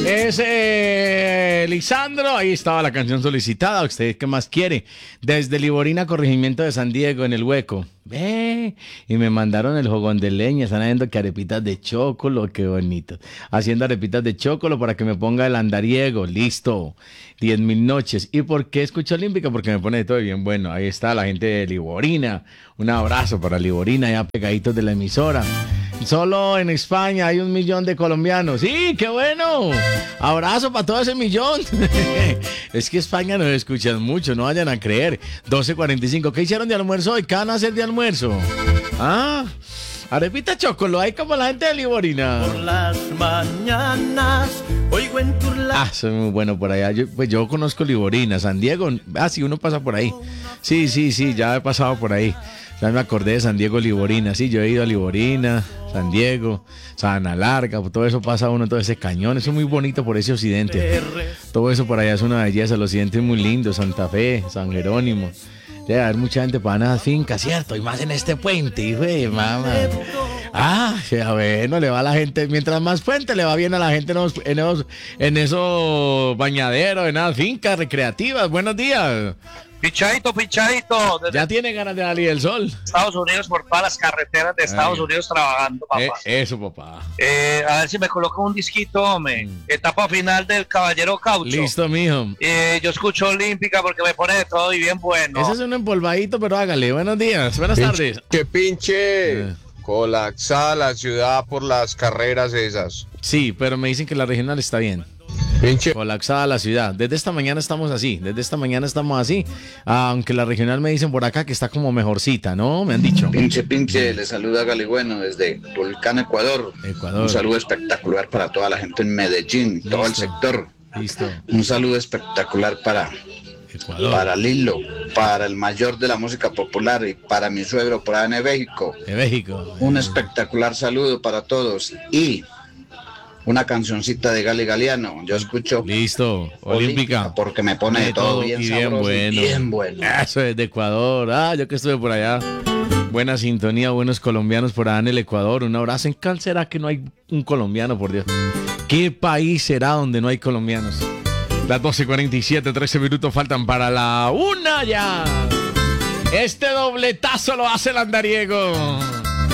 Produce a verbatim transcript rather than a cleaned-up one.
Es eh, Lisandro, ahí estaba la canción solicitada. ¿Usted qué más quiere? Desde Liborina, corregimiento de San Diego, en el Hueco. Ve, y me mandaron el jogón de leña. Están haciendo que arepitas de chocolo, qué bonito. Haciendo arepitas de chocolo para que me ponga el andariego. Listo. Diez mil noches. ¿Y por qué escucho Olímpica? Porque me pone todo bien bueno. Ahí está la gente de Liborina. Un abrazo para Liborina, ya pegaditos de la emisora. Solo en España hay un millón de colombianos. ¡Sí, qué bueno! Abrazo para todo ese millón. Es que España nos escuchan mucho, no vayan a creer. doce cuarenta y cinco. ¿Qué hicieron de almuerzo hoy? ¿Qué van a hacer de almuerzo? Ah, arepita chocolo, hay como la gente de Liborina. Por las mañanas oigo en tu la... Ah, soy muy bueno por allá. Yo, pues yo conozco Liborina, San Diego. Ah, sí, uno pasa por ahí. Sí, sí, sí, ya he pasado por ahí. Ya me acordé de San Diego, Liborina. Sí, yo he ido a Liborina, San Diego, Sabana Larga. Todo eso pasa uno, todo ese cañón. Eso es muy bonito por ese occidente. Todo eso por allá es una belleza. El occidente es muy lindo. Santa Fe, San Jerónimo. Debe haber mucha gente para las fincas, ¿cierto? Y más en este puente, hijo de mamá. Ah, a ver, no le va a la gente. Mientras más puente le va bien a la gente en esos, en esos, en esos bañaderos, en esas fincas recreativas. Buenos días. Pichadito, pichadito. Desde Ya tiene ganas de salir el sol. Estados Unidos, por todas las carreteras de Estados Ay. Unidos trabajando, papá. Eh, eso, papá. Eh, a ver si me coloca un disquito, hombre. Mm. Etapa final del Caballero Caucho. Listo, mijo. Eh, yo escucho Olímpica porque me pone de todo y bien bueno. Ese es un empolvadito, pero hágale. Buenos días, buenas tardes. ¡Qué pinche! Eh. Colapsada la ciudad por las carreras esas. Sí, pero me dicen que la regional está bien. Pinche. Colapsada la ciudad. Desde esta mañana estamos así. Desde esta mañana estamos así. Aunque la regional me dicen por acá que está como mejorcita, ¿no? Me han dicho. Pinche, pinche, le saluda Galigüeno desde Tulcán, Ecuador. Ecuador. Un saludo espectacular para toda la gente en Medellín, todo el Listo. sector. Listo. Un saludo espectacular para, Ecuador. para Lilo, para el mayor de la música popular y para mi suegro por allá en México. De México. Un espectacular saludo para todos y una cancioncita de Gali Galeano. Yo escucho Listo. Olímpica. porque me pone de todo bien y bien sabroso y bueno. bien bueno. Eso es de Ecuador. Ah, yo que estuve por allá. Buena sintonía, buenos colombianos por allá en el Ecuador. Un abrazo. ¿En cuál será que no hay un colombiano, por Dios? ¿Qué país será donde no hay colombianos? Las doce cuarenta y siete, trece minutos faltan para la una ya. Este dobletazo lo hace el andariego.